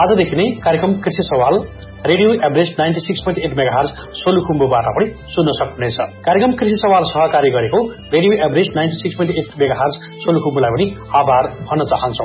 आजदेखि नै कार्यक्रम कृषि सवाल रेडियो एभरेस्ट 96.8 मेगाहर्ज सोलुखुम्बुबाट पनि सुन्न सक्नुहुनेछ। कार्यक्रम कृषि सवाल सहकारी गरेको रेडियो एभरेस्ट 96.8 मेगाहर्ज सोलुखुम्बुलाई पनि आभार भन्न चाहन्छौं।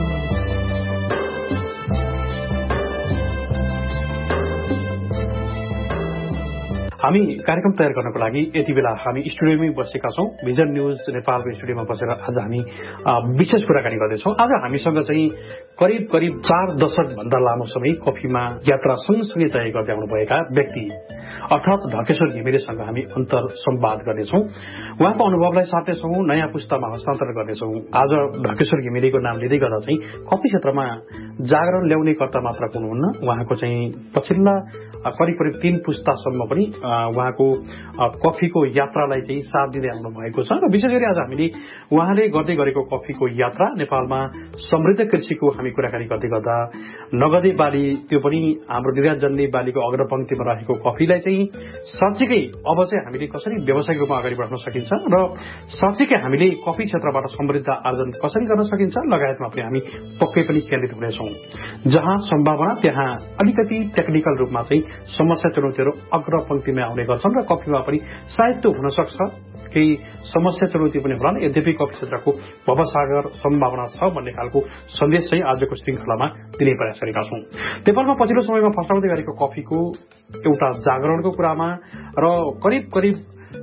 हामी कार्यक्रम तयार गर्नको लागि यति बेला हामी स्टुडियोमै बसेका छौं। भिजन न्यूज नेपालको स्टुडियोमा बसेर आज हामी विशेष कुराकानी गर्दैछौं। आज हामीसँग चाहिँ करिब 4 दशक भन्दा लामो समय कफीमा यात्रा सँगसँगै तय गर्दै आउनुभएका व्यक्ति अर्थात ढकेश्वर घिमिरेसँग हामी अन्तर संवाद गर्नेछौं। उहाँको अनुभवलाई साट्नेछौं, नयाँ पुस्तामा हस्तान्तरण गर्नेछौं। आज ढकेश्वर घिमिरेको नाम लिँदै गर्दा चाहिँ कफी क्षेत्रमा जागरण ल्याउने कर्ता मात्र हुनुहुन्न, उहाँको चाहिँ पछिल्ला करिब 3 पुस्तासम्म पनि उहाँको कफीको यात्रालाई चाहिँ साथ दिँदै आउनु भएको छ। र विशेष गरी आज हामीले उहाँले गर्दै गरेको कफीको यात्रा, नेपालमा समृद्ध कृषिको हामी कुराकानी गर्दै गर्दा नगदे बाली, त्यो पनि हाम्रो निर्यात जन्य बालीको अग्रपंक्तिमा रहेको कफीलाई चाहिँ साँच्चीकै अब चाहिँ हामीले कसरी व्यावसायिक रूपमा अगाडि बढाउन सकिन्छ र साँच्चीकै हामीले कफी क्षेत्रबाट समृद्ध आर्जन कसरी गर्न सकिन्छ लगायतमा पनि हामी पक्कै पनि केन्द्रित हुनेछौं। जहाँ सम्भावना त्यहाँ अलिकति टेक्निकल रूपमा चाहिँ समस्या चुनौतीहरू अग्रपंक्तिमा आउने गर्छन् र कफीमा पनि सायद त्यो हुन सक्छ, केही समस्या चुनौती पनि होलान्। यद्यपि कफी क्षेत्रको भवसागर सम्भावना छ भन्ने खालको सन्देश चाहिँ आजको श्रृंखलामा दिने प्रयास गरेका छौं। नेपालमा पछिल्लो समयमा फस्टाउँदै गरेको कफीको एउटा जागरणको कुरामा र करिब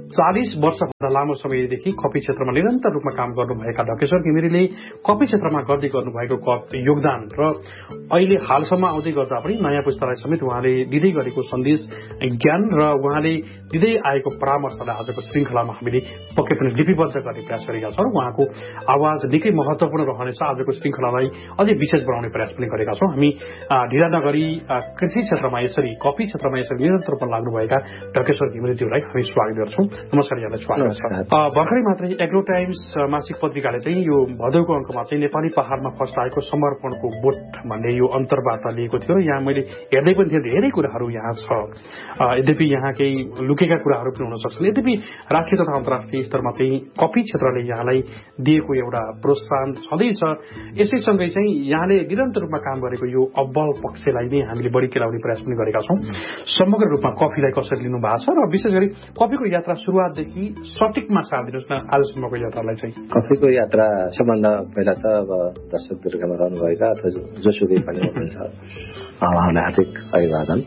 40 वर्षभन्दा लामो समयदेखि कफी क्षेत्रमा निरन्तर रूपमा काम गर्नुभएका ढकेश्वर घिमिरेले कफी क्षेत्रमा गर्दै गर्नुभएको योगदान र अहिले हालसम्म आउँदै गर्दा पनि नयाँ पुस्तालाई समेत उहाँले दिँदै गरेको सन्देश, ज्ञान र उहाँले दिँदै आएको परामर्शलाई आजको श्रृंखलामा हामीले पक्कै पनि लिपिबद्ध गर्ने प्रयास गरेका छौं। उहाँको आवाज निकै महत्वपूर्ण रहनेछ। आजको श्रृंखलालाई अझै विशेष बनाउने प्रयास पनि गरेका छौं। हामी ढिला नगरी कृषि क्षेत्रमा यसरी कफी क्षेत्रमा यसरी निरन्तर रूपमा लाग्नुभएका ढकेश्वर घिमिरेज्यूलाई हामी स्वागत गर्छौं। नमस्कार यहाँलाई स्वागत छ। भर्खरै मात्रै एग्रो टाइम्स मासिक पत्रिकाले चाहिँ यो भदौको अंकमा चाहिँ नेपाली पहाड़मा फस्टाएको समर्पणको बोट भन्ने यो अन्तर्वार्ता लिएको थियो र यहाँ मैले हेर्दै पनि थिएँ, धेरै कुराहरू यहाँ छ। यद्यपि यहाँ केही लुकेका कुराहरू पनि हुन सक्छन्। यद्यपि राष्ट्रिय तथा अन्तर्राष्ट्रिय स्तरमा चाहिँ कफी क्षेत्रले यहाँलाई दिएको एउटा प्रोत्साहन छँदैछ। यसैसँगै चाहिँ यहाँले निरन्तर रूपमा काम गरेको यो अब्बल पक्षलाई नै हामीले बढी केलाउने प्रयास पनि गरेका छौं। समग्र रूपमा कफीलाई कसरी लिनु भएको छ र विशेष गरी कफीको यात्रा सुरुवातदेखि सटिकमा साथ दिनुहोस् न आजसम्मको यात्रालाई चाहिँ। कफीको यात्रा सबभन्दा पहिला त अब दर्शक दुर्गामा रहनुभएका अथवा जोसुकै पनि हुनुहुन्छ उहाँलाई हार्दिक अभिवादन।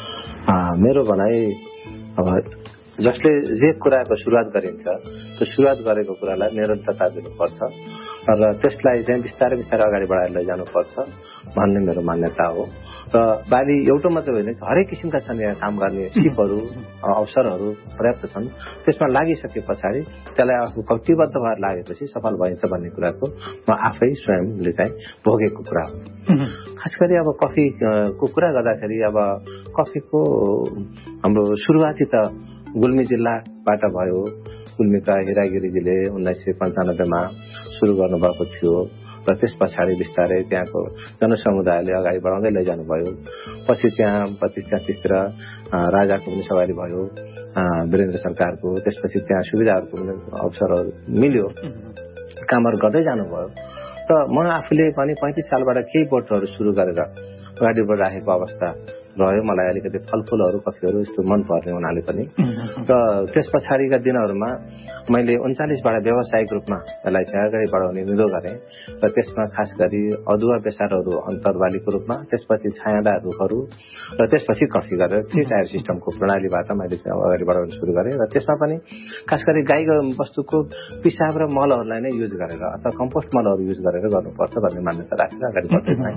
मेरो भनाइ अब जसले जे कुराको सुरुवात गरिन्छ त्यो सुरुवात गरेको कुरालाई निरन्तरता दिनुपर्छ र त्यसलाई चाहिँ बिस्तारै अगाडि बढाएर लैजानुपर्छ भन्ने मेरो मान्यता हो। र बाली एउटा मात्रै होइन, हरेक किसिमका छन् यहाँ काम गर्ने सिपहरू, अवसरहरू पर्याप्त छन्। त्यसमा लागिसके पछाडि त्यसलाई आफू कटिबद्ध भएर लागेपछि सफल भइन्छ भन्ने कुराको म आफै स्वयंले चाहिँ भोगेको कुरा हो। खास गरी अब कफीको कुरा गर्दाखेरि अब कफीको हाम्रो सुरुवाती त गुल्मी जिल्लाबाट भयो। गुल्मीका हिरागिरीजीले 1995 मा सुरु गर्नुभएको थियो र त्यस पछाडि बिस्तारै त्यहाँको जनसमुदायले अगाडि बढाउँदै लैजानुभयो। पछि त्यहाँ 32-33तिर राजाको पनि सवारी भयो, वीरेन्द्र सरकारको। त्यसपछि त्यहाँ सुविधाहरूको पनि अवसरहरू मिल्यो, कामहरू गर्दै जानुभयो। र म आफूले पनि 35 सालबाट केही बोटहरू सुरु गरेर अगाडि बढिराखेको अवस्था रह्यो। मलाई अलिकति फलफुलहरू कफीहरू यस्तो मन पर्ने हुनाले पनि। र त्यस पछाडिका दिनहरूमा मैले 39बाट व्यावसायिक रूपमा यसलाई चाहिँ अगाडि बढाउने निधो गरेँ र त्यसमा खास गरी अदुवा बेसारहरू अन्तर्वालीको रूपमा, त्यसपछि छायादार रुखहरू र त्यसपछि कफी गरेर 3 टायर सिस्टमको प्रणालीबाट मैले चाहिँ अगाडि बढाउन सुरु गरेँ। र त्यसमा पनि खास गरी गाई वस्तुको पिसाब र मलहरूलाई नै युज गरेर अथवा कम्पोस्ट मलहरू युज गरेर गर्नुपर्छ भन्ने मान्यता राखेर अगाडि बढ्दै गएँ।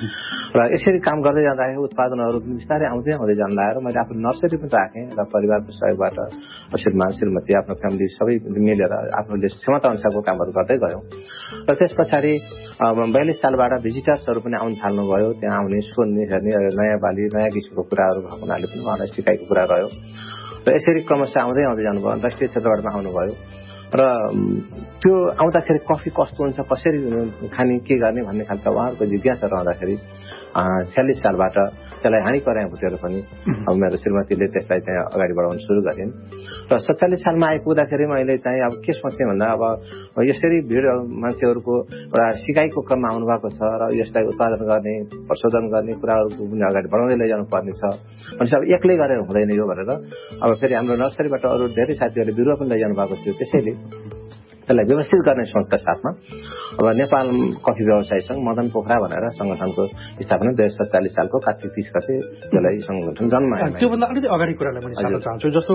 र यसरी काम गर्दै जाँदाखेरि उत्पादनहरू बिस्तारै आउँदै जान लागेर मैले आफ्नो नर्सरी पनि राखेँ र परिवारको सहयोगबाट श्रीमान श्रीमती आफ्नो फ्यामिली सबै मिलेर आफूले क्षमता अनुसारको कामहरू गर्दै गयौँ। र त्यस पछाडि 42 सालबाट भिजिटर्सहरू पनि आउन थाल्नुभयो। त्यहाँ आउने सोध्ने हेर्ने नयाँ बाली नयाँ किसिमको कुराहरू भएको हुनाले पनि उहाँलाई सिकाएको कुरा रह्यो। र यसरी क्रमशः आउँदै जानुभयो। अन्तर्राष्ट्रिय क्षेत्रबाट आउनुभयो र त्यो आउँदाखेरि कफी कस्तो हुन्छ, कसरी खाने, के गर्ने भन्ने खालको उहाँहरूको जिज्ञासा रहँदाखेरि 46 सालबाट त्यसलाई हानी कराए भुटेर पनि अब मेरो श्रीमतीले त्यसलाई चाहिँ अगाडि बढाउन सुरु गरिन् र 47 सालमा आइपुग्दाखेरि मैले चाहिँ अब के सोचेँ भन्दा अब यसरी भिड मान्छेहरूको एउटा सिकाइको क्रममा आउनु भएको छ र यसलाई उत्पादन गर्ने प्रशोधन गर्ने कुराहरूको पनि अगाडि बढाउँदै लैजानु पर्ने छ भनेपछि अब एक्लै गरेर हुँदैन यो भनेर अब फेरि हाम्रो नर्सरीबाट अरू धेरै साथीहरूले बिरुवा पनि लैजानु भएको थियो त्यसैले त्यसलाई व्यवस्थित गर्ने सोचका साथमा अब नेपाल कफी व्यवसायी संघ मदन पोखरा भनेर संगठनको स्थापना 2047 सालको कार्तिक 30 गते त्यसलाई संगठन जन्मायो त्योभन्दा अलिकति अगाडि कुरालाई पनि सार्न चाहन्छु जस्तो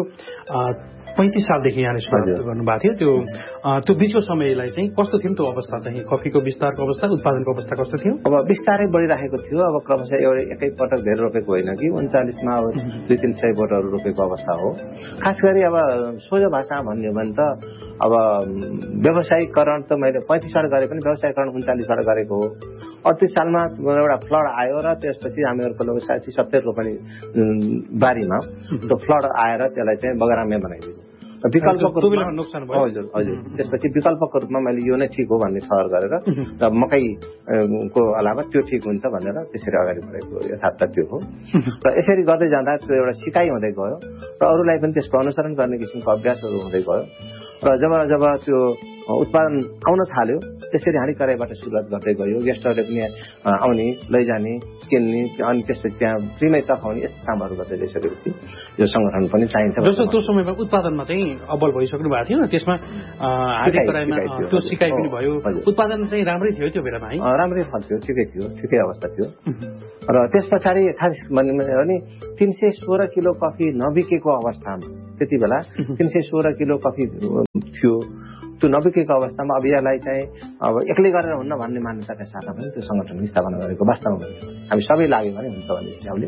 35 सालदेखि यहाँले सुरु गर्नुभएको थियो त्यो बिचको समयलाई चाहिँ कस्तो थियो त्यो अवस्था चाहिँ कफीको विस्तारको अवस्था उत्पादनको अवस्था कस्तो थियो अब विस्तारै बढिरहेको थियो अब क्रमशः एकै पटक धेरै रोपेको होइन कि 39 मा अब 200-300 बोटहरू रोपेको अवस्था हो खास गरी अब सोझो भाषामा भन्ने हो भने त अब व्यवसायीकरण त मैले 35 बाट गरे पनि व्यवसायीकरण 39 बाट गरेको हो 38 सालमा एउटा फ्लड आयो र त्यसपछि हामीहरूको लगभग 60-70 रोपनी बारीमा त्यो फ्लड आएर त्यसलाई चाहिँ बगरामे बनाइदियो विकल्पको रूपमा नोक्सान भयो हजुर हजुर त्यसपछि विकल्पको रूपमा मैले यो नै ठिक हो भन्ने ठहर गरेर र मकैको अलावा त्यो ठिक हुन्छ भनेर त्यसरी अगाडि बढेको यथार्थ त्यो हो र यसरी गर्दै जाँदा त्यो एउटा सिकाइ हुँदै गयो र अरूलाई पनि त्यसको अनुसरण गर्ने किसिमको अभ्यासहरू हुँदै गयो र जब त्यो उत्पादन आउन थाल्यो त्यसरी हाँडी कराईबाट सुरुवात गर्दै गयो गेस्टहरूले पनि आउने लैजाने किन्ने अनि त्यसपछि त्यहाँ फ्रीमै सखाउने यस्तो कामहरू गर्दै गइसकेपछि यो संगठन पनि चाहिन्छ जस्तो त्यो समयमा उत्पादनमा चाहिँ अब्बल भइसक्नु भएको थियो त्यसमा हाँडी कराईमा त्यो सिकाइ पनि भयो उत्पादन चाहिँ राम्रै थियो त्यो बेलामा है राम्रै फल्थ्यो ठिकै अवस्था थियो र त्यस पछाडि खास भने 316 किलो कफी नबिकेको अवस्थामा त्यति बेला 316 किलो कफी थियो त्यो नबिकेको अवस्थामा अब यसलाई चाहिँ अब एक्लै गरेर हुन्न भन्ने मान्यताका साथमा पनि त्यो संगठन स्थापना गरेको वास्तवमा हामी सबै लाग्यो भने हुन्छ भन्ने हिसाबले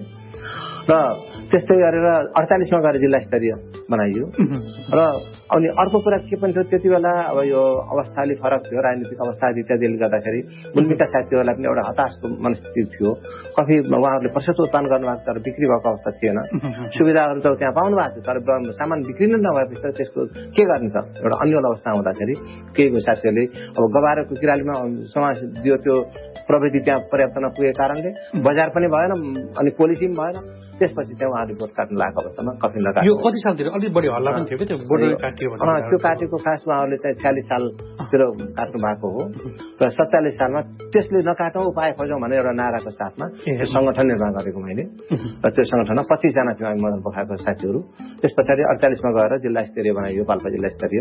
र त्यस्तै गरेर 48 मा गएर जिल्ला स्तरीय बनाइयो र अनि अर्को कुरा के पनि थियो त्यति बेला अब यो अवस्थाले फरक थियो राजनीतिक अवस्था इत्यादिले गर्दाखेरि मुलमिका साथीहरूलाई पनि एउटा हताशको मनस्थिति थियो कफी उहाँहरूले प्रशस्त उत्पादन गर्नुभएको तर बिक्री भएको अवस्था थिएन सुविधाहरू त त्यहाँ पाउनु भएको थियो तर सामान बिक्री नै नभएपछि त त्यसको के गर्ने त एउटा अन्यल अवस्था हुँदाखेरि केही साथीहरूले अब गवारेको किरालीमा समाज दियो त्यो प्रविधि त्यहाँ पर्याप्त नपुगेको कारणले बजार पनि भएन अनि पोलिसी पनि भएन त्यसपछि चाहिँ उहाँहरूले बोट काट्नु लागेको अवस्थामा कफी लगायो यो कति सालतिर अलिक बढी हल्ला पनि थियो कि त्यो बोर्डर काटियो भने त्यो काटेको खास उहाँहरूले चाहिँ 46 सालतिर काट्नु भएको हो र 47 सालमा त्यसले नकाटौँ उपाय खोजौँ भनेर एउटा नाराको साथमा त्यो संगठन निर्माण गरेको मैले र त्यो संगठनमा 25 जना थियो हामी मदन पोखराको साथीहरू त्यस पछाडि 48 मा गएर जिल्ला स्तरीय बनाइयो पाल्पा जिल्ला स्तरीय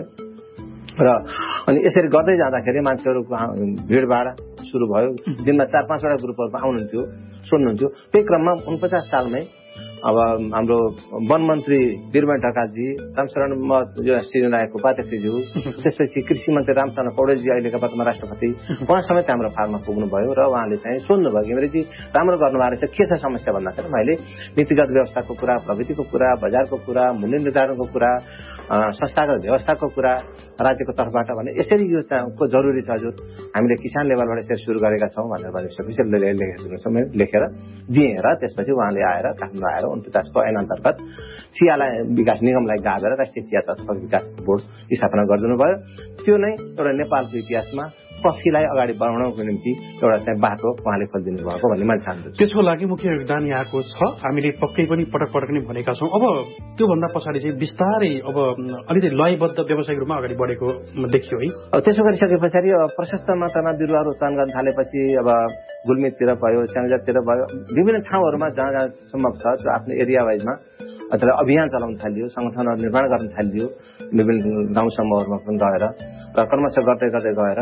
र अनि यसरी गर्दै जाँदाखेरि मान्छेहरूको भिडभाड सुरु भयो दिनमा 4-5 वटा ग्रुपहरुमा आउनुहुन्थ्यो सोध्नुहुन्थ्यो त्यही क्रममा 49 सालमै अब हाम्रो वन मन्त्री वीरमय ढकालजी रामशरण सिंहको उपाध्यक्षज्यू त्यसपछि कृषि मन्त्री रामचन्द्र पौडेलजी अहिलेका वर्तमान राष्ट्रपति उहाँ समेत हाम्रो फार्ममा पुग्नुभयो र उहाँले चाहिँ सोध्नुभयो घिमिरेजी राम्रो गर्नुभएको रहेछ के छ समस्या भन्दाखेरि मैले नीतिगत व्यवस्थाको कुरा प्रविधिको कुरा बजारको कुरा मूल्य निर्धारणको कुरा संस्थागत व्यवस्थाको कुरा राज्यको तर्फबाट भने यसरी यो को जरुरी छ हजुर हामीले किसान लेभलबाट यसरी सुरु गरेका छौँ भनेर भनेर लेखेर दिएँ र त्यसपछि उहाँले आएर काठमाडौँ आएर 49 को ऐन अन्तर्गत चियालाई विकास निगमलाई गाभेर राष्ट्रिय चिया तथा विकास बोर्ड स्थापना गरिदिनु भयो त्यो नै एउटा नेपालको इतिहासमा कफीलाई अगाडि बढाउनको निम्ति एउटा चाहिँ बाटो उहाँले खोलिदिनु भएको भन्ने मैले ठान्छु त्यसको लागि मुख्य योगदान यहाँको छ हामीले पक्कै पनि पटक नै भनेका छौँ अब त्योभन्दा पछाडि चाहिँ बिस्तारै अब अलिकति लयबद्ध व्यावसायिक रूपमा अगाडि बढेको देखियो है त्यसो गरिसके पछाडि प्रशस्त मात्रामा बिरुवाहरू उत्पादन गर्न थालेपछि अब गुल्मीतिर भयो स्याङ्जातिर भयो विभिन्न ठाउँहरूमा जहाँ जहाँ सम्भव छ त्यो आफ्नो एरिया वाइजमा अथवा अभियान चलाउन थालियो संगठनहरू निर्माण गर्न थालियो विभिन्न गाउँ समूहहरूमा पनि गएर र क्रमशः गर्दै गर्दै गएर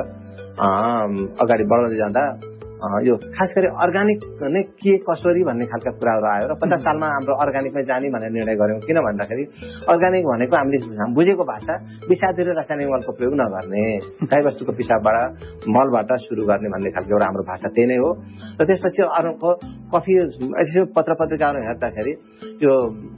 अगाडि बढ्दै जाँदा यो खास गरी अर्ग्यानिक नै के कसरी भन्ने खालका कुराहरू आयो र 50 सालमा हाम्रो अर्ग्यानिकमै जाने भनेर निर्णय गर्यौं किन भन्दाखेरि अर्ग्यानिक भनेको हामीले बुझेको भाषा विषादी र रासायनिक मलको प्रयोग नगर्ने गाईबस्तुको पिसाबबाट मलबाट सुरु गर्ने भन्ने खालको एउटा हाम्रो भाषा त्यही नै हो र त्यसपछि अर्को कफी पत्र पत्रिकाहरू हेर्दाखेरि यो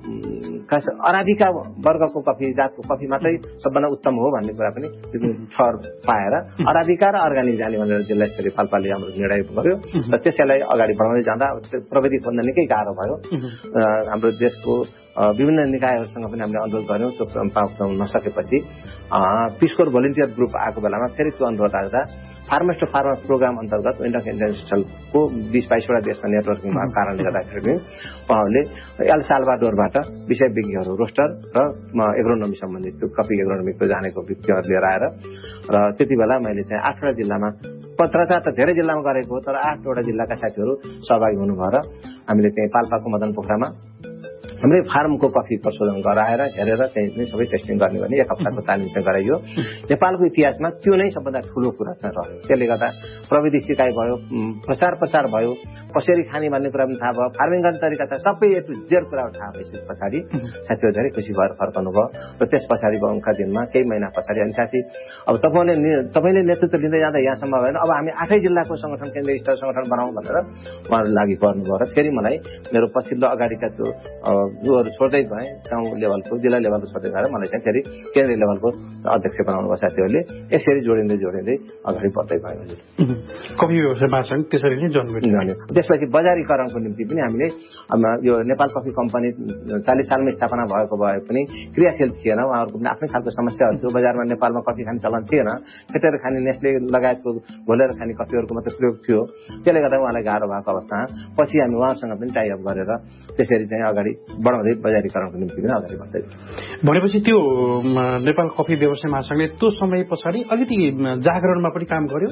खास अराबिका वर्गको कफी जातको कफी मात्रै सबभन्दा उत्तम हो भन्ने कुरा पनि ठहर पाएर अराबिका र अर्ग्यानिक जाने भनेर जिल्ला स्तरीय पाल्पाले हाम्रो निर्णय गर्यो र त्यसैलाई अगाडि बढाउँदै जाँदा प्रविधि खोज्न निकै गाह्रो भयो हाम्रो देशको विभिन्न निकायहरूसँग पनि हामीले अनुरोध गर्यौं त्यो प्राप्त हुन नसकेपछि पिस कोर भोलिन्टियर ग्रुप आएको बेलामा फेरि त्यो अनुरोध आउँदा फार्मर्स टु फार्मर प्रोग्राम अन्तर्गत इन्डक इन्टरनेसनलको 20-22 वटा देशमा नेटवर्किङ भएको कारणले गर्दाखेरि उहाँहरूले एल साल्भाडोरबाट विषयविज्ञहरू रोस्टर र एग्रोनोमी सम्बन्धित त्यो कफी एग्रोनोमीको जानेको व्यक्तिहरू लिएर आएर र त्यति बेला मैले चाहिँ 8वटा जिल्लामा पत्रचार त धेरै जिल्लामा गरेको तर 8वटा जिल्लाका साथीहरू सहभागी हुनुभयो र हामीले चाहिँ पाल्पाको मदन पोखरामा हाम्रै फार्मको कफी प्रशोधन गराएर हेरेर चाहिँ सबै टेस्टिङ गर्ने भने 1 हप्ताको तालिम चाहिँ गराइयो। नेपालको इतिहासमा त्यो नै सबभन्दा ठूलो कुरा चाहिँ रह्यो। त्यसले गर्दा प्रविधि सिकाइ भयो, प्रचार भयो, कसरी खाने भन्ने कुरा पनि थाहा भयो, फार्मिङ गर्ने तरिका थाहा, सबै ए टु जेड कुरा थाहा भएपछि पछाडि साथीहरू धेरै खुसी भएर फर्कनु भयो र त्यस पछाडिको अंकका दिनमा केही महिना पछाडि अनि साथी अब तपाईले नेतृत्व लिँदै जाँदा यहाँसम्म भएन, अब हामी 8 जिल्लाको संगठन केन्द्रीय स्तर संगठन बनाउँ भनेर उहाँहरू लागि पर्नुभयो र फेरि मलाई मेरो पछिल्लो अगाडिका त्यो जोहरू छोड्दै गए, गाउँ लेभलको जिल्ला लेभलको छोड्दै गएर मलाई चाहिँ फेरि केन्द्रीय लेभलको अध्यक्ष बनाउनु भयो साथीहरूले। यसरी जोडिँदै अगाडि बढ्दै गयो। हजुर, कफी व्यवसाय महासंघ त्यसरी नै जन्मियो। त्यसपछि बजारीकरणको निम्ति पनि हामीले यो नेपाल कफी कम्पनी 40 सालमा स्थापना भएको भए पनि क्रियाशील थिएन। उहाँहरूको पनि आफ्नै खालको समस्याहरू थियो। बजारमा नेपालमा कफी खाने चलन थिएन। फेटेर खाने नेस्ले लगायतको घोलेर खाने कफीहरूको मात्र प्रयोग थियो। त्यसले गर्दा उहाँलाई गाह्रो भएको अवस्थामा पछि हामी उहाँसँग पनि टाइअप गरेर त्यसरी चाहिँ अगाडि बढाउँदै बजारीकरणको निम्ति पनि अगाडि बढ्दै। भनेपछि त्यो नेपाल कफी व्यवसाय महासंघले त्यो समय पछाडि अलिकति जागरणमा पनि काम गर्यो।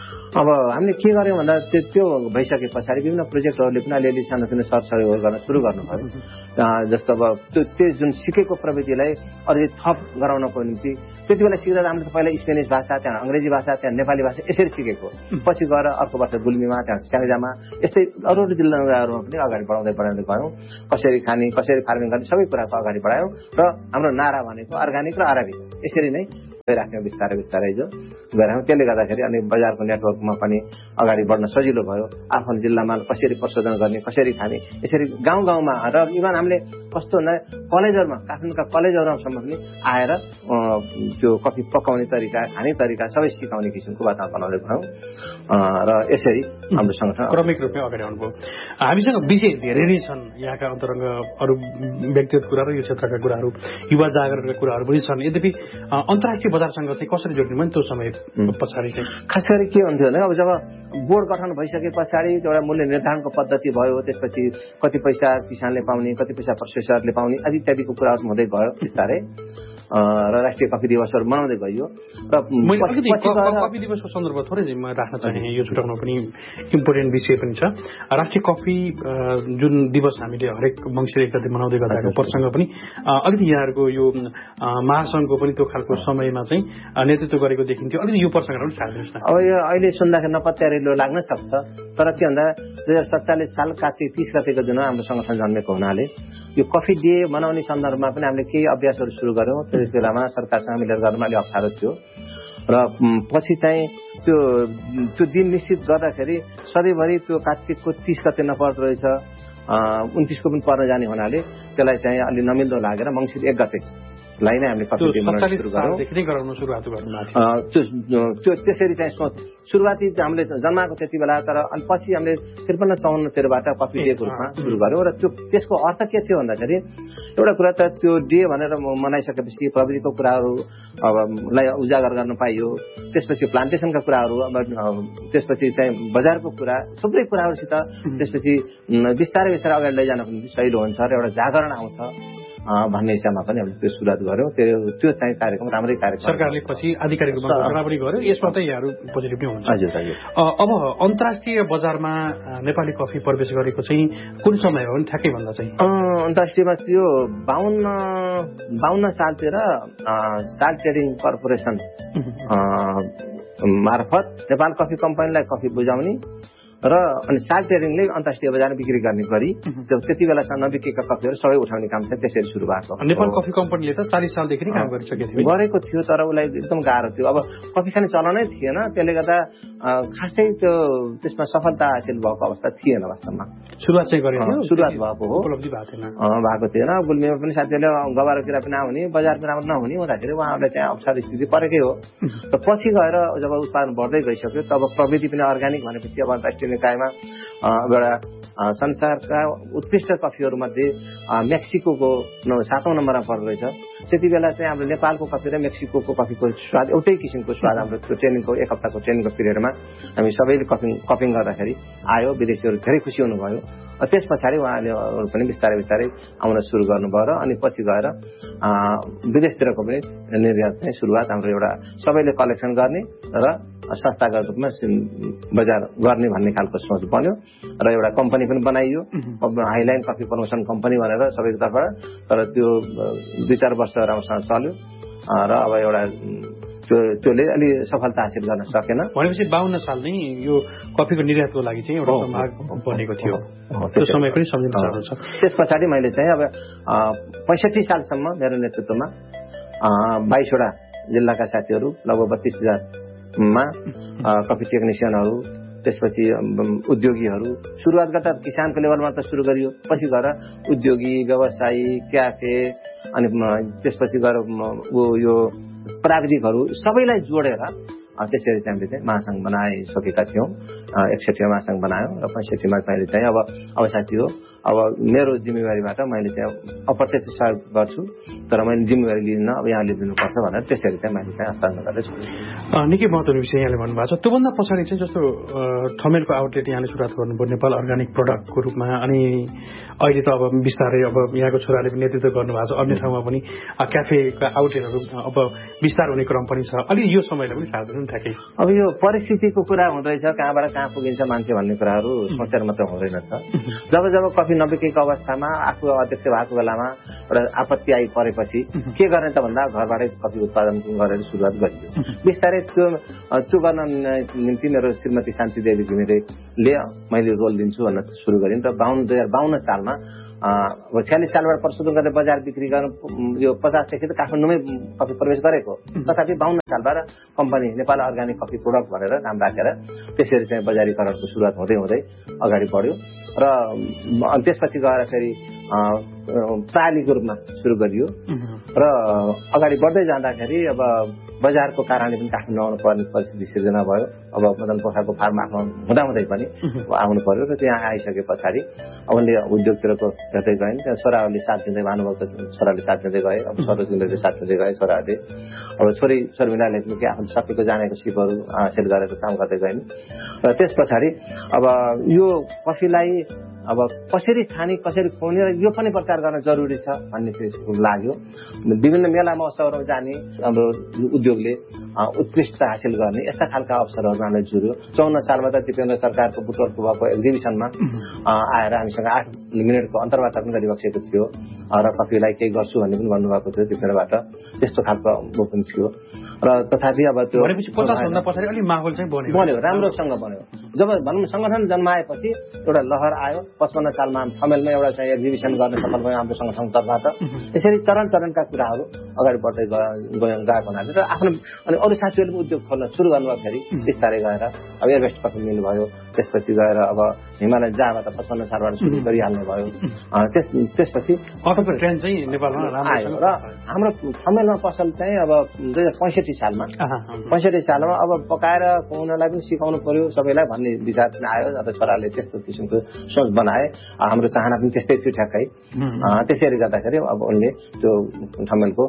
अब हामीले के गर्यौं भन्दा त्यो भइसके पछाडि विभिन्न प्रोजेक्टहरूले पनि अलिअलि सानोतिनो सरसहयोग गर्न सुरु गर्नुभयो। जस्तो अब त्यो जुन सिकेको प्रविधिलाई अझै थप गराउनको निम्ति त्यति बेला सिक्दा हामीले पहिला स्पेनिस भाषा, त्यहाँ अंग्रेजी भाषा, त्यहाँ नेपाली भाषा यसरी सिकेको। पछि गएर अर्को वर्ष गुल्मीमा, त्यहाँ स्याङ्जामा, यस्तै अरू जिल्लाहरूमा पनि अगाडि बढाउँदै गयौँ। कसरी खाने, कसरी फार्मिङ गर्ने सबै कुराको अगाडि बढायौँ र हाम्रो नारा भनेको अर्गानिक र अराबिक यसरी नै राख्ने बिस्तारै जो गरायौँ। त्यसले गर्दाखेरि अनि बजारको नेटवर्कमा पनि अगाडि बढ्न सजिलो भयो। आफ्नो जिल्लामा कसरी प्रशोधन गर्ने, कसरी खाने, यसरी गाउँमा र इभन हामीले कस्तो कलेजहरूमा, काठमाडौँका कलेजहरूसम्म पनि आएर त्यो कफी पकाउने तरिका, खाने तरिका सबै सिकाउने किसिमको वातावरण बनाउँदै गयौँ र यसरी हाम्रो संगठन क्रमिक रूपमा अगाडि आउनुभयो। हामीसँग विषय धेरै नै छन्, यहाँका अन्तरङ्ग अरू व्यक्तिगत कुराहरू, यो क्षेत्रका कुराहरू, युवा जागरणका कुराहरू पनि छन्। यद्यपि अन्तर्राष्ट्रिय बजारसँग चाहिँ कसरी जोड्ने भने त्यो समय पछाडि चाहिँ खास गरी के हुन्थ्यो भने अब जब बोर्ड गठन भइसके पछाडि एउटा मूल्य निर्धारणको पद्धति भयो, त्यसपछि कति पैसा किसानले पाउने, कति पैसा प्रोसेसरले पाउने आदि इत्यादिको कुराहरू हुँदै गयो बिस्तारै र राष्ट्रिय कफी दिवसहरू मनाउँदै गइयो। र कफी दिवसको सन्दर्भ थोरै राख्न चाहे, यो छुटाउन पनि इम्पोर्टेन्ट विषय पनि छ। राष्ट्रिय कफी जुन दिवस हामीले हरेक मङ्सिर 1 गते मनाउँदै गर्दाको प्रसङ्ग पनि अलिकति यहाँहरूको यो महासंघको पनि त्यो खालको समयमा चाहिँ नेतृत्व गरेको देखिन्थ्यो। अलिकति यो प्रसङ्गहरू सार्नुहोस् न। अब यो अहिले सुन्दाखेरि नपत्यारिलो लाग्न सक्छ, तर के भन्दा 2047 साल कार्तिक 30 गतेको दिन हाम्रो संगठन जन्मेको हुनाले यो कफी डे मनाउने सन्दर्भमा पनि हामीले केही अभ्यासहरू सुरु गर्यौँ। त्यस बेलामा सरकारसँग मिलेर गर्नमा अलिक अप्ठ्यारो थियो र पछि चाहिँ त्यो दिन निश्चित गर्दाखेरि सधैँभरि त्यो कार्तिकको 30 गते नपर्दो रहेछ, 29 को पनि पर्न जाने हुनाले त्यसलाई चाहिँ अलि नमिल्दो लागेर मङ्सिर 1 गते लाई नै हामीले कफी डे मनाउन सुरु गर्यौँ। त्यो त्यसरी चाहिँ सुरुवाती हामीले जन्माएको त्यति बेला, तर अनि पछि हामीले 53-54 तिरबाट कफी डेको रूपमा सुरु गर्यौँ र त्यसको अर्थ के थियो भन्दाखेरि एउटा कुरा त त्यो डे भनेर मनाइसकेपछि प्रविधिको कुराहरू लाई उजागर गर्न पाइयो, त्यसपछि प्लान्टेसनका कुराहरू, त्यसपछि चाहिँ बजारको कुरा, थुप्रै कुराहरूसित त्यसपछि बिस्तारै अगाडि लैजानको निम्ति सहिलो हुन्छ र एउटा जागरण आउँछ भन्ने हिसाबमा पनि हामीले त्यो सुरुवात गर्यौँ। त्यो चाहिँ कार्यक्रम राम्रै कार्यक्रम सरकारले पछि आधिकारिक रूपमा घोषणा पनि गर्यो। यसमा चाहिँ यहाँहरू पोजिटिभ नै हुन्छ। हजुर। अब अन्तर्राष्ट्रिय बजारमा नेपाली कफी प्रवेश गरेको चाहिँ कुन समय हो ठ्याक्कै भन्दा चाहिँ अन्तर्राष्ट्रियमा त्यो 52 सालतिर साल्ट ट्रेडिङ कर्पोरेसन मार्फत नेपाल कफी कम्पनीलाई कफी बुझाउने र अनि साल्ट ट्रेडिङले अन्तर्राष्ट्रिय बजारमा बिक्री गर्ने गरी त्यति बेलासम्म नबिकेका कफीहरू सबै उठाउने काम चाहिँ त्यसरी सुरु भएको। नेपाल कफी कम्पनीले त 40 सालदेखि नै काम गरेको थियो, तर उसलाई एकदम गाह्रो थियो। अब कफी खाने चलनै थिएन, त्यसले गर्दा खासै त्यो त्यसमा सफलता हासिल भएको अवस्था थिएन। वास्तवमा सुरुवात चाहिँ गरेको सुरुवात भएको हो, उपलब्धि भएको थिएन। गुल्मीमा पनि साथीहरूले गवारो किरा पनि नहुने, बजार पनि राम्रो नहुने हुँदाखेरि उहाँहरूलाई चाहिँ अप्ठ्यारो स्थिति परेकै हो। र पछि गएर जब उत्पादन बढ्दै गइसक्यो तब प्रविधि पनि अर्ग्यानिक भनेपछि अब अन्तर्राष्ट्रिय निकायमा एउटा संसारका उत्कृष्ट कफीहरू मध्ये मेक्सिको 7औं नम्बरमा पर्दो रहेछ। त्यति बेला चाहिँ हाम्रो नेपालको कफी र मेक्सिकोको कफीको स्वाद एउटै किसिमको स्वाद हाम्रो त्यो ट्रेनिङको 1 हप्ताको ट्रेनिङको पिरियडमा हामी सबैले कपिङ गर्दाखेरि आयो। विदेशीहरू धेरै खुसी हुनुभयो। त्यस पछाडि उहाँले पनि बिस्तारै बिस्तारै आउन सुरु गर्नुभयो र अनि पछि गएर विदेशतिरको पनि निर्यात चाहिँ सुरुवात हाम्रो एउटा सबैले कलेक्सन गर्ने र संस्थागत रूपमा बजार गर्ने भन्ने खालको सोच बन्यो र एउटा कम्पनी पनि बनाइयो, हाइलाइन कफी प्रमोसन कम्पनी भनेर सबैको तर्फबाट। तर त्यो 2-4 वर्ष राम्रोसँग चल्यो र अब एउटा त्यसले अलि सफलता हासिल गर्न सकेन। भनेपछि 52 साल नै यो कफीको निर्यातको लागि चाहिँ एउटा माग बनेको थियो। त्यो समय पनि सम्झिन सक्नुहुन्छ। त्यस पछाडि मैले चाहिँ अब 65 सालसम्म मेरो नेतृत्वमा 22 वटा जिल्लाका साथीहरू लगभग 32,000 मा कफी टेक्निसियनहरू, त्यसपछि उद्योगीहरू, सुरुवात गर्दा किसानको लेभलमा त सुरु गरियो, पछि गएर उद्योगी, व्यवसायी, क्याफे, अनि त्यसपछि गएर यो प्राविधिकहरू सबैलाई जोडेर त्यसरी चाहिँ हामीले चाहिँ महासंघ बनाइसकेका थियौँ। 61 महासंघ बनायो र 65 मा मैले चाहिँ अब साथी हो, अब मेरो जिम्मेवारीबाट मैले चाहिँ अप्रत्यक्ष सहयोग गर्छु, तर मैले जिम्मेवारी लिन्न, अब यहाँले दिनुपर्छ भनेर त्यसरी चाहिँ मैले चाहिँ हस्तान्तरण गर्दैछु। निकै महत्त्वपूर्ण विषय यहाँले भन्नुभएको छ। त्योभन्दा पछाडि चाहिँ जस्तो ठमेलको आउटलेट यहाँले सुरुवात गर्नुभयो नेपाल अर्ग्यानिक प्रडक्टको रूपमा, अनि अहिले त अब बिस्तारै अब यहाँको छोराले पनि नेतृत्व गर्नुभएको छ, अन्य ठाउँमा पनि क्याफेका आउटलेटहरू अब विस्तार हुने क्रम पनि छ। अलि यो समयलाई पनि सार्दैन ठ्याक्कै। अब यो परिस्थितिको कुरा हुँदैछ, कहाँबाट कहाँ पुगिन्छ मान्छे भन्ने कुराहरू सोचेर मात्र हुँदैन छ। जब कफी नबिकेको अवस्थामा आफू अध्यक्ष भएको बेलामा एउटा आपत्ति आइपरेपछि के गर्ने त भन्दा घरबाटै कफी उत्पादन गरेर सुरुवात गरियो। बिस्तारै त्यो गर्न निम्ति मेरो श्रीमती शान्ति देवी घिमिरेले मैले रोल दिन्छु भन्न सुरु गरेँ र 2052 सालमा 46 सालबाट प्रशोधन गरेर बजार बिक्री गर्नु यो 50 देखि त काठमाडौँमै कफी प्रवेश गरेको, तथापि 52 सालबाट company Nepal organic coffee product भनेर नाम राखेर त्यसरी चाहिँ बजारीकरणको सुरुवात हुँदै हुँदै अगाडि बढ्यो र त्यसपछि गएर फेरि प्रालीको रूपमा सुरु गरियो र अगाडि बढ्दै जाँदाखेरि अब बजारको कारणले पनि काठमाडौँ आउनु पर्ने परिस्थिति सिर्जना भयो। अब मदन पोखराको फार्म आफ्नो हुँदाहुँदै पनि आउनु पर्यो र त्यहाँ आइसके पछाडि उनले उद्योगतिरको हेर्दै गइन्। त्यहाँ छोराहरूले साथ दिँदै, भानुभक्त छोराले साथ दिँदै गए, अब सरोजले साथ दिँदै गए, छोराहरूले अब छोरी शर्मिलाले पनि आफ्नो सकेको जानेको सिपहरू हासिल गरेर काम गर्दै गइन्। र त्यस पछाडि अब यो कफीलाई अब कसरी खाने, कसरी खुवाउने र यो पनि प्रचार गर्न जरुरी छ भन्ने चाहिँ लाग्यो। विभिन्न मेला महोत्सवहरूमा जाने, हाम्रो उद्योगले उत्कृष्टता हासिल गर्ने यस्ता खालका अवसरहरूमा हामीलाई जुर्यो। 54 सालमा त दिपेन्द्र सरकारको बुटवलको भएको एक्जिबिसनमा आएर हामीसँग 8 मिनटको अन्तर्वार्ता पनि गरिबसेको थियो र कफीलाई केही गर्छु भन्ने पनि भन्नुभएको थियो दिपेन्द्रबाट। त्यस्तो खालको वो पनि थियो र तथापि अब त्यो 50 भन्दा पछाडि अलि माहौल चाहिँ बन्यो, राम्रोसँग बन्यो। जब भनौँ सङ्गठन जन्माएपछि एउटा लहर आयो। 55 सालमा ठमेलमा एउटा चाहिँ एक्जिबिसन गर्न सफल भयो हाम्रो सङ्गठनको तर्फबाट। यसरी चरण चरणका कुराहरू अगाडि बढ्दै गएको हुनाले र आफ्नो अनि अरू साथीहरूले पनि उद्योग खोल्न सुरु गर्नुभयो। फेरि बिस्तारै गएर अब एभरेस्ट कफी मिल भयो, त्यसपछि गएर अब हिमालय जाबाट 55 सालबाट सुरु गरिहाल्नु भयो। त्यसपछि कफीको ट्रेन्ड चाहिँ नेपालमा आयो र हाम्रो ठमेलमा पसल चाहिँ अब 2065 सालमा 65 सालमा अब पकाएर खुवाउनलाई पनि सिकाउनु पर्यो सबैलाई भन्ने विचार आयो। अब छोराले त्यस्तो किसिमको सोच बनाए, हाम्रो चाहना पनि त्यस्तै थियो ठ्याक्कै। त्यसैले गर्दाखेरि अब उनले त्यो ठमेलको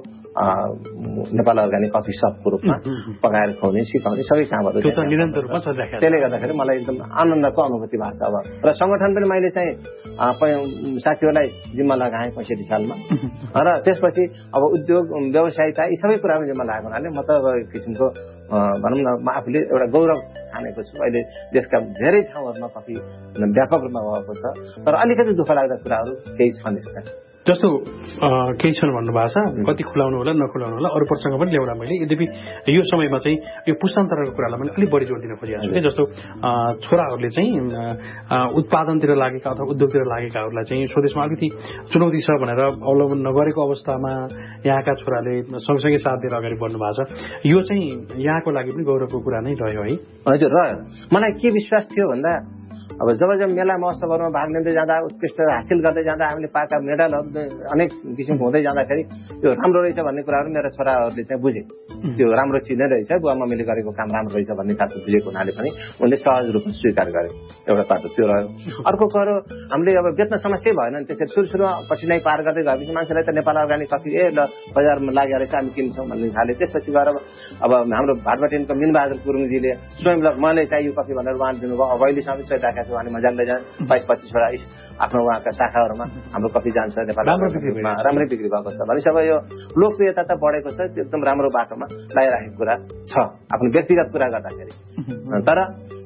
नेपाल अर्ग्यानिक कफी सपको रूपमा पकाएर खुवाउने, सिकाउने सबै कामहरू निरन्तर रूपमा चलिरहेको छ। त्यसले गर्दाखेरि मलाई एकदम आनन्दको अनुभूति भएको छ। अब र सङ्गठन पनि मैले चाहिँ साथीहरूलाई जिम्मा लगाएँ 65 सालमा र त्यसपछि अब उद्योग, व्यवसायिकता यी सबै कुरामा जिम्मा लागेको हुनाले म त एक किसिमको भनौँ न म आफूले एउटा गौरव ठानेको छु। अहिले देशका धेरै ठाउँहरूमा कफी व्यापक रूपमा भएको छ, तर अलिकति दुःख लाग्दा कुराहरू केही छन् यसका। जस्तो केही छन् भन्नुभएको छ, कति खुलाउनु होला नखुलाउनु होला अरू प्रसङ्ग पनि ल्याउला मैले। यद्यपि यो समयमा चाहिँ यो पुस्तान्तरको कुरालाई मैले अलिक बढी जोड दिन खोजिरहेको छु कि जस्तो छोराहरूले चाहिँ उत्पादनतिर लागेका अथवा उद्योगतिर लागेकाहरूलाई चाहिँ स्वदेशमा अलिकति चुनौती छ भनेर अवलम्बन नगरेको अवस्थामा यहाँका छोराले सँगसँगै साथ दिएर अगाडि बढ्नु भएको छ। यो चाहिँ यहाँको लागि पनि गौरवको कुरा नै रह्यो है? हजुर रह्यो। मलाई के विश्वास थियो भन्दा अब जब मेला महोत्सवहरूमा भाग लिँदै जाँदा उत्कृष्ट हासिल गर्दै जाँदा हामीले पाएका मेडलहरू अनेक किसिमको हुँदै जाँदाखेरि त्यो राम्रो रहेछ भन्ने कुराहरू मेरो छोराहरूले चाहिँ बुझे त्यो राम्रो चिज नै रहेछ बुवा मम्मीले गरेको काम राम्रो रहेछ भन्ने खालको बुझेको हुनाले पनि उनले सहज रूपमा स्वीकार गरे एउटा पाटो त्यो रह्यो अर्को कुरो हामीले अब बेच्न समस्या भएन नि त्यसरी सुरुमा कठिनाइ पार गर्दै गएपछि मान्छेलाई त नेपाल अर्ग्यानिक कफी ल बजारमा लागेर चाहिँ हामी किन्छौँ भन्ने खाले त्यसपछि गएर अब हाम्रो भाटबटेनको मिनबहादुर गुरुङजीले स्वयं मलाई चाहियो कफी भनेर उहाँले दिनुभयो अब अहिलेसम्म चाहिँ राखेको छु उहाँले मजाले 22-25 वटा आफ्नो उहाँका शाखाहरूमा हाम्रो कफी जान्छ नेपाल राम्रै बिक्री भएको छ भनेपछि अब यो लोकप्रियता त बढेको छ त्यो एकदम राम्रो बाटोमा लगाइराखेको कुरा छ आफ्नो व्यक्तिगत कुरा गर्दाखेरि तर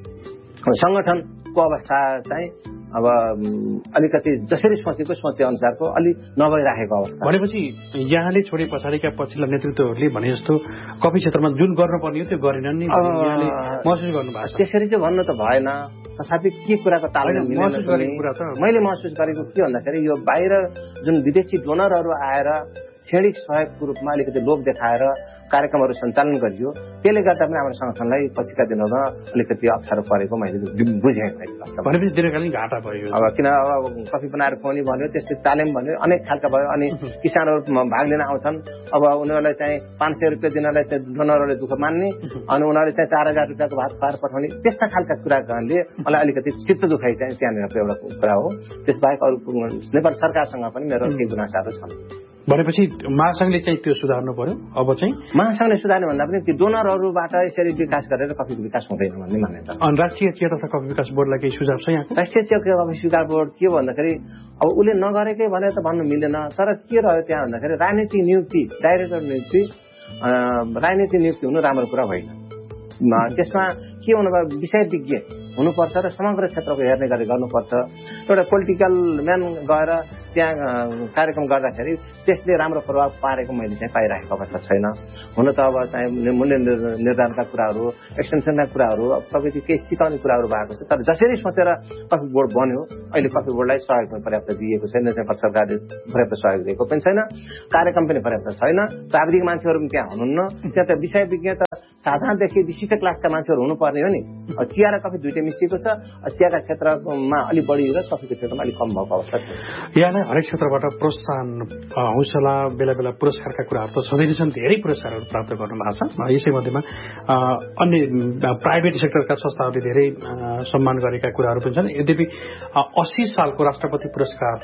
संगठनको अवस्था चाहिँ अब अलिकति जसरी सोचे अनुसारको अलि नभइराखेको अवस्था भनेपछि यहाँले छोडे पछाडिका पछिल्ला नेतृत्वहरूले भने जस्तो कफी क्षेत्रमा जुन गर्नुपर्ने हो त्यो गरेनन् नि यहाँले महसुस गर्नुभएको छ त्यसरी चाहिँ भन्नु त भएन तथापि के कुराको तालमेल मिलेन मैले महसुस गरेको के भन्दाखेरि यो बाहिर जुन विदेशी डोनरहरू आएर क्षणिक सहयोगको रूपमा अलिकति लोभ देखाएर कार्यक्रमहरू सञ्चालन गरियो त्यसले गर्दा पनि हाम्रो संगठनलाई पछिका दिनमा अलिकति अप्ठ्यारो परेको मैले बुझेँ भनेपछि दीर्घकालीन घाटा भयो अब किन अब कफी बनाएर खुवाउने भन्यो त्यसपछि तालिम भन्यो अनेक खालका भयो अनि किसानहरू भाग लिन आउँछन् अब उनीहरूलाई चाहिँ 500 रुपियाँ दिनलाई चाहिँ डोनरहरूले दुःख मान्ने अनि उनीहरूले चाहिँ 4000 रुपियाँको भात खुवाएर पठाउने त्यस्ता खालका कुराले मलाई अलिकति चित्त दुखाइ चाहिँ त्यहाँनिर एउटा कुरा हो त्यसबाहेक अरू नेपाल सरकारसँग पनि मेरो केही गुनासाहरू छन् भनेपछि महासंघले चाहिँ त्यो सुधार्नु पर्यो अब चाहिँ महासंघले सुधार्नु भन्दा पनि त्यो डोनरहरूबाट यसरी विकास गरेर कफीको विकास हुँदैन भन्ने मान्यता अनि राष्ट्रिय चिया तथा कफी विकास बोर्डलाई केही सुझाव छ यहाँ राष्ट्रिय चिया कफी विकास बोर्ड के भन्दाखेरि अब उसले नगरेकै भनेर त भन्नु मिलेन तर के रह्यो त्यहाँ भन्दाखेरि राजनीतिक नियुक्ति डाइरेक्टर नियुक्ति राजनीतिक नियुक्ति हुनु राम्रो कुरा होइन त्यसमा के हुनुभयो विषय विज्ञ हुनुपर्छ र समग्र क्षेत्रको हेर्ने गरी गर्नुपर्छ एउटा पोलिटिकल म्यान गएर त्यहाँ कार्यक्रम गर्दाखेरि त्यसले राम्रो प्रभाव पारेको मैले चाहिँ पाइरहेको अवस्था छैन हुन त अब चाहिँ मूल्य निर्धारणका कुराहरू एक्सटेन्सनका कुराहरू प्रविधि केही सिकाउने कुराहरू भएको छ तर जसरी सोचेर कफी बोर्ड बन्यो अहिले कफी बोर्डलाई सहयोग पनि पर्याप्त दिएको छैन नेपाल सरकारले पर्याप्त सहयोग दिएको पनि छैन कार्यक्रम पनि पर्याप्त छैन प्राविधिक मान्छेहरू पनि त्यहाँ हुनुहुन्न त्यहाँ त विषय विज्ञ त साधारणदेखि विशिष्ट क्लासका मान्छेहरू हुनुपर्ने हो नि चिया र कफी दुइटै मिसिएको छ चियाका क्षेत्रमा अलिक बढी र कफीको क्षेत्रमा अलिक कम भएको अवस्था छ यहाँलाई हरेक क्षेत्रबाट प्रोत्साहन हौसला बेला बेला पुरस्कारका कुराहरू त छँदै छन् धेरै पुरस्कारहरू प्राप्त गर्नु भएको छ यसै मध्येमा अन्य प्राइभेट सेक्टरका संस्थाहरूले धेरै सम्मान गरेका कुराहरू पनि छन् यद्यपि 80 सालको राष्ट्रपति पुरस्कार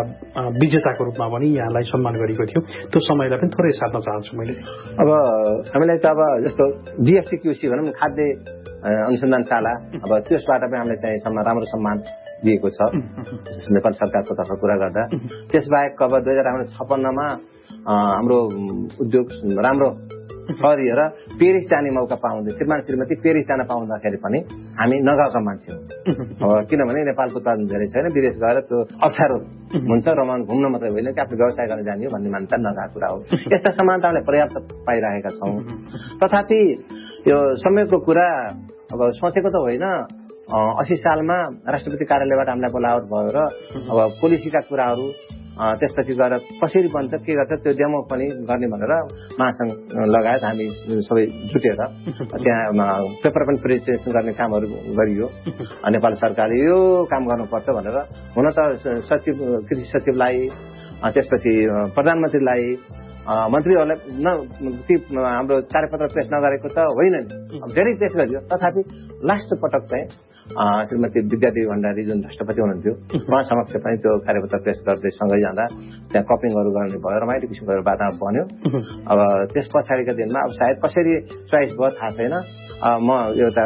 विजेताको रूपमा पनि यहाँलाई सम्मान गरिएको थियो त्यो समयलाई पनि थोरै साट्न चाहन्छु मैले अब हामीलाई त अब जस्तो DFCQC भनौँ खाद्य अनुसन्धानशाला अब त्यसबाट पनि हामीलाई चाहिँ राम्रो सम्मान दिएको छ नेपाल सरकारको तर्फ कुरा गर्दा त्यसबाहेक अब 2056 मा हाम्रो उद्योग राम्रो फरिएर पेरिस जाने मौका पाउँदै श्रीमान श्रीमती पेरिस जान पाउँदाखेरि पनि हामी नगएका मान्छे हौँ अब किनभने नेपालको त धेरै छैन विदेश गएर त्यो अप्ठ्यारो हुन्छ रमाउन घुम्न मात्रै होइन कि आफ्नो व्यवसाय गर्न जाने हो भन्ने मान्यता नगएको कुरा हो यस्ता समानता हामीले पर्याप्त पाइरहेका छौँ तथापि यो समयको कुरा अब सोचेको त होइन 80 सालमा राष्ट्रपति कार्यालयबाट हामीलाई बोलावट भयो र अब पोलिसीका कुराहरू त्यसपछि गएर कसरी बन्छ के गर्छ त्यो डेमो पनि गर्ने भनेर महासंघ लगायत हामी सबै जुटेर त्यहाँ पेपर पनि प्रेजेन्टेसन गर्ने कामहरू गरियो नेपाल सरकारले यो काम गर्नुपर्छ भनेर हुन त सचिव कृषि सचिवलाई त्यसपछि प्रधानमन्त्रीलाई मन्त्रीहरूलाई हाम्रो कार्यपत्र पेश नगरेको त होइन नि धेरै पेश गरियो तथापि लास्ट पटक चाहिँ श्रीमती विद्यादेवी भण्डारी जुन राष्ट्रपति हुनुहुन्थ्यो उहाँ समक्ष पनि त्यो कार्यपत्र पेश गर्दै सँगै जाँदा त्यहाँ कपिङहरू गर्ने भयो रमाइलो किसिमको वातावरण बन्यो अब त्यस पछाडिका दिनमा अब सायद कसरी चोइस भयो थाहा छैन म एउटा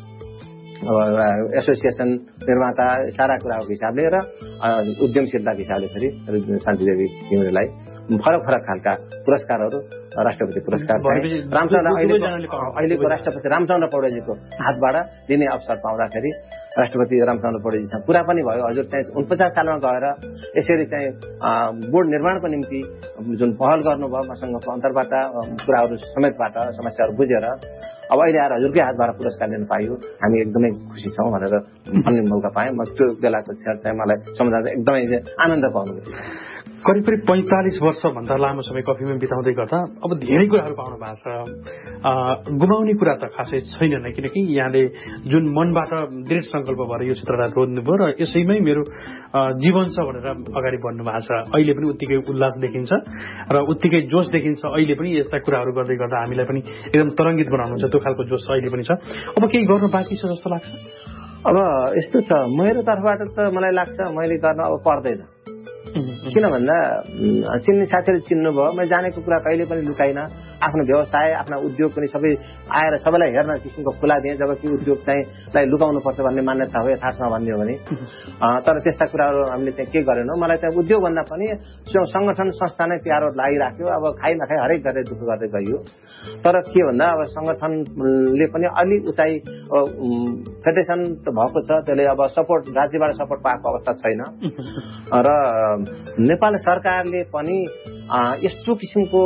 एसोसिएसन निर्माता सारा कुराको हिसाबले र उद्यमशीलताको हिसाबले फेरि शान्तिदेवी घिमिरेलाई फरक खालका पुरस्कारहरू राष्ट्रपति पुरस्कार अहिलेको राष्ट्रपति रामचन्द्र पौडेलजीको हातबाट दिने अवसर पाउँदाखेरि राष्ट्रपति रामचन्द्र पौडेलजीसँग कुरा पनि भयो हजुर चाहिँ 49 सालमा गएर यसरी चाहिँ बोर्ड निर्माणको निम्ति जुन पहल गर्नुभयो मसँगको अन्तर्बाट कुराहरू समेतबाट समस्याहरू बुझेर अब अहिले आएर हजुरकै हातबाट पुरस्कार लिन पाइयो हामी एकदमै खुसी छौँ भनेर भन्ने मौका पाएँ म त्यो बेलाको क्षण चाहिँ मलाई सम्झाउँदा एकदमै आनन्द पाउनु करिब करिब 45 वर्षभन्दा लामो समय कफीमा बिताउँदै गर्दा अब धेरै कुराहरू पाउनु भएको छ। गुमाउने कुरा त खासै छैन नै, किनकि यहाँले जुन मनबाट दृढ संकल्प भएर यो क्षेत्रलाई रोज्नुभयो र यसैमै मेरो जीवन छ भनेर अगाडि बढ्नु भएको छ। अहिले पनि उत्तिकै उल्लास देखिन्छ र उत्तिकै जोस देखिन्छ। अहिले पनि यस्ता कुराहरू गर्दै गर्दा हामीलाई पनि एकदम तरङ्गित बनाउनुहुन्छ, त्यो खालको जोस अहिले पनि छ। अब केही गर्न बाँकी छ जस्तो लाग्छ? अब यस्तो छ, मेरो तर्फबाट त मलाई लाग्छ मैले गर्न अब पर्दैन। किन भन्दा चिन्ने साथीहरू चिन्नुभयो, मैले जानेको कुरा कहिले पनि लुकाइन। आफ्नो व्यवसाय आफ्ना उद्योग पनि सबै आएर सबैलाई हेर्न किसिमको खुला दिए, जबकि उद्योग चाहिँ लुकाउनु पर्छ भन्ने मान्यता हो यथार्थमा भन्ने हो भने। तर त्यस्ता कुराहरू हामीले चाहिँ के गरेनौँ। मलाई चाहिँ उद्योग भन्दा पनि संगठन संस्था नै प्यारो लागिराख्यो। अब खाइ नखाइ हरेक गरेर दुःख गर्दै गइयो। तर के भन्दा अब संगठनले पनि अलि उचाइ फेडरेसन त भएको छ, त्यसले अब सपोर्ट राज्यबाट सपोर्ट पाएको अवस्था छैन र नेपाल सरकारले पनि यस्तो किसिमको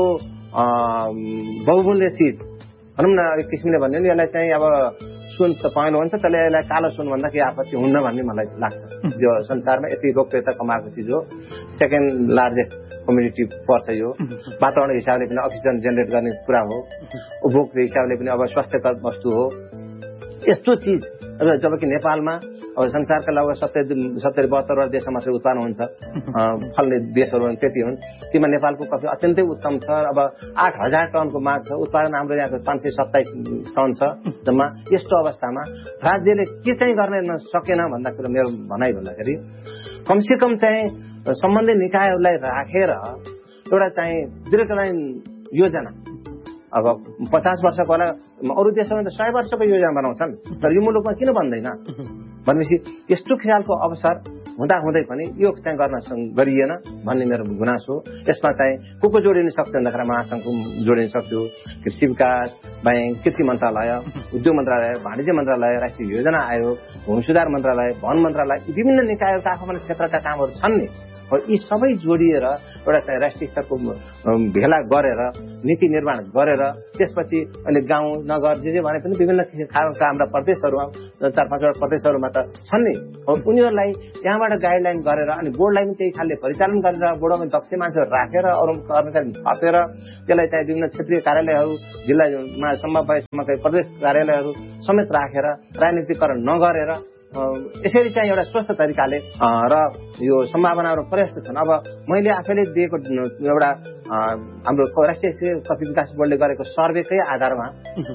बहुमूल्य चिज भनौँ न एक किसिमले भन्यो भने यसलाई चाहिँ अब सुन त पहेँलो हुन्छ, त्यसले यसलाई कालो सुन भन्दा केही आपत्ति हुन्न भन्ने मलाई लाग्छ। यो संसारमा यति लोकप्रियता कमाएको चिज हो, सेकेन्ड लार्जेस्ट कम्युनिटी पर्छ यो। वातावरणको हिसाबले पनि अक्सिजन जेनेरेट गर्ने कुरा हो, उपभोगको हिसाबले पनि अब स्वास्थ्यकर वस्तु हो। यस्तो चिज र जबकि नेपालमा अब संसारका लगभग 70-72 देशमा चाहिँ उत्पादन हुन्छ, फल्ने देशहरू त्यति हुन्। तीमा नेपालको कफी अत्यन्तै उत्तम छ। अब 8000 टनको माग छ, उत्पादन हाम्रो यहाँको 527 टन छ जम्मा। यस्तो अवस्थामा राज्यले के चाहिँ गर्न सकेन भन्दा कुरा मेरो भनाइ भन्दाखेरि कमसेकम चाहिँ सम्बन्धित निकायहरूलाई राखेर एउटा चाहिँ दीर्घकालीन योजना, अब 50 वर्षको होला, अरू देशमा त 100 वर्षको योजना बनाउँछन्, तर यो मुलुकमा किन भन्दैन भनेपछि यस्तो ख्यालको अवसर हुँदाहुँदै पनि यो चाहिँ गर्न गरिएन भन्ने मेरो गुनासो। यसमा चाहिँ को जोडिन सक्छ भन्दाखेरि महासङ्घको जोडिन सक्छु, कृषि विकास बैंक, कृषि मन्त्रालय, उद्योग मन्त्रालय, वाणिज्य मन्त्रालय, राष्ट्रिय योजना आयोग, भूमि सुधार मन्त्रालय, वन मन्त्रालय, विभिन्न निकायहरूका आफ्नो क्षेत्रका कामहरू छन् नि। यी सबै जोडिएर एउटा चाहिँ राष्ट्रिय स्तरको भेला गरेर नीति निर्माण गरेर त्यसपछि अहिले गाउँ नगर जे भने पनि विभिन्न खालका हाम्रा प्रदेशहरूमा 4-5 प्रदेशहरूमा त छन् नि। उनीहरूलाई यहाँबाट गाइडलाइन गरेर अनि बोर्डलाई पनि त्यही खालले परिचालन गरेर बोर्डमा दक्ष मान्छेहरू राखेर अरू कर्मचारी थपेर त्यसलाई चाहिँ विभिन्न क्षेत्रीय कार्यालयहरू जिल्लामा सम्भव भएसम्मकै प्रदेश कार्यालयहरू समेत राखेर राजनीतिकरण नगरेर यसरी चाहिँ एउटा स्वस्थ तरिकाले र यो सम्भावनाहरू पर्याप्त छन्। अब मैले आफैले दिएको एउटा हाम्रो राष्ट्रिय कफी विकास बोर्डले गरेको सर्वेकै आधारमा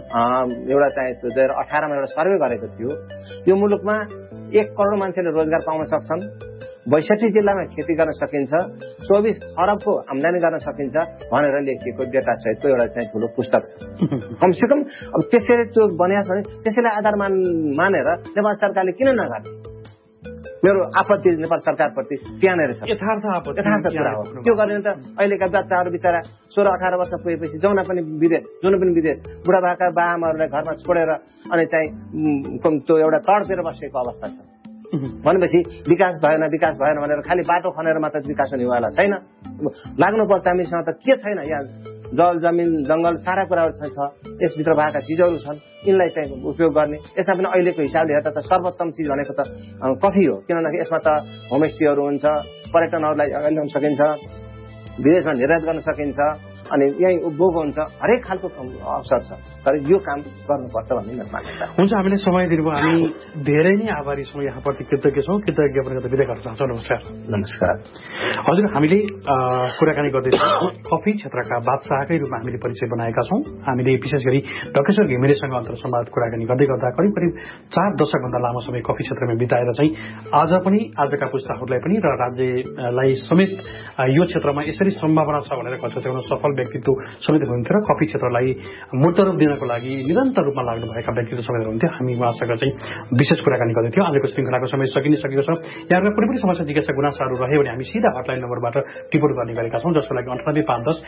एउटा चाहिँ 2018मा एउटा सर्वे गरेको थियो। यो मुलुकमा 1 करोड मान्छेले रोजगार पाउन सक्छन्, 62 जिल्लामा खेती गर्न सकिन्छ, 24 खरबको आम्दानी गर्न सकिन्छ भनेर लेखिएको डेटा सहितको एउटा चाहिँ ठुलो पुस्तक छ। कमसेकम अब त्यसैले त्यो बनिया छ भने त्यसैलाई आधार मानेर नेपाल सरकारले किन नगर्ने? मेरो आपत्ति नेपाल सरकारप्रति त्यहाँनिर छ। यथार्थ कुरा हो। त्यो गर्ने त अहिलेका बच्चाहरू बिचरा 16-18 वर्ष पुगेपछि जुन पनि विदेश बुढाबाका बाआमाहरूलाई घरमा छोडेर अनि चाहिँ त्यो एउटा तडपेर बसेको अवस्था छ। भनेपछि विकास भएन भनेर खालि बाटो खनेर मात्र विकास हुनेवाला छैन। लाग्नुपर्छ हामीसँग त के छैन, यहाँ जल जमिन जंगल सारा कुराहरू छ, यसभित्र भएका चिजहरू छन्, यिनलाई चाहिँ उपयोग गर्ने। यसमा पनि अहिलेको हिसाबले हेर्दा त सर्वोत्तम चिज भनेको त कफी हो, किनभने यसमा त होमस्टेहरू हुन्छ, पर्यटनहरूलाई अगाडि ल्याउन सकिन्छ, विदेशमा निर्यात गर्न सकिन्छ, अनि यही उपभोग हुन्छ, हरेक खालको अवसर छ। तर यो काम गर्नुपर्छ भन्ने मेरो मान्यता हुन्छ। हामीले समय दिनुभयो, हामी धेरै नै आभारी छौँ, यहाँप्रति कृतज्ञ छौँ। कृतज्ञ पनि विदा गर्न चाहन्छौँ। नमस्कार। हजुर, हामीले कुराकानी गर्दैछौँ कफी क्षेत्रका बादशाहकै रूपमा हामीले परिचय बनाएका छौँ। हामीले विशेष गरी ढकेश्वर घिमिरेसँग अन्तर्संवाद कुराकानी गर्दै गर्दा करिब 4 दशकभन्दा लामो समय कफी क्षेत्रमा बिताएर चाहिँ आज पनि आजका पुस्ताहरूलाई पनि र राज्यलाई समेत यो क्षेत्रमा यसरी सम्भावना छ भनेर कक्षाउन सफल व्यक्तित्व समेत हुनुहुन्थ्यो र कफी क्षेत्रलाई मूर्त रूप दिनको लागि निरन्तर रूपमा लाग्नुभएका व्यक्तित्व समेत हुनुहुन्थ्यो। हामी उहाँसँग चाहिँ विशेष कुराकानी गर्दैथ्यौँ। आजको श्रृङ्खलाको समय सकिसकेको छ। यहाँहरूका कुनै पनि समस्या जिज्ञासा गुनासाहरू रह्यो भने हामी सिधा हटलाइन नम्बरबाट टिप्पणी गर्ने गरेका छौँ, जसको लागि 98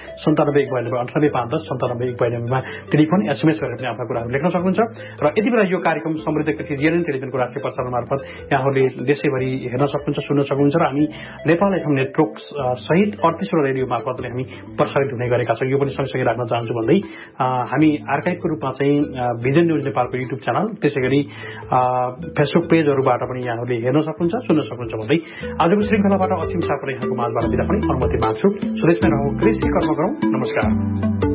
510 97 192 98 510 97 192 मा टेलिफोन एसएमएस गरेर पनि आफ्ना कुराहरू लेख्न सक्नुहुन्छ। र यति बेला यो कार्यक्रम समृद्ध कृषि जीएनएन टेलिभिजनको राष्ट्रिय प्रसारण मार्फत यहाँहरूले देशैभरि हेर्न सक्नुहुन्छ, सुन्न सक्नुहुन्छ र हामी नेपाल एफएम नेटवर्क सहित 38 रेडियो मार्फतले हामी प्रसारित हुने गरेका छौँ, यो पनि सँगसँगै राख्न चाहन्छु भन्दै हामी आर्काइभको रूपमा चाहिँ भिजन न्युज नेपालको युट्युब च्यानल त्यसै गरी फेसबुक पेजहरूबाट पनि यहाँहरूले हेर्न सक्नुहुन्छ, सुन्न सक्नुहुन्छ भन्दै आजको श्रृङ्खलाबाट असीम सापले यहाँको माझबाट दिँदा पनि अनुमति माग्छु। सुदेशमै रहौँ, कृषि कर्म गरौँ। नमस्कार।